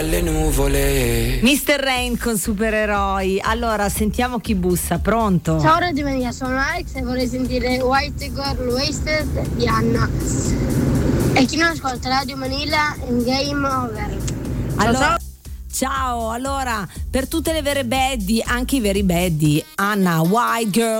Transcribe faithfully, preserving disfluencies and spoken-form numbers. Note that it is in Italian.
le nuvole. mister Rain con Supereroi. Allora, sentiamo chi bussa. Pronto? Ciao Radio Mania, sono Alex e vorrei sentire White Girl Wasted di Anna. E chi non ascolta Radio Manila in Game Over. Allora, ciao, allora, per tutte le vere baddie, anche i veri baddie, Anna, White Girl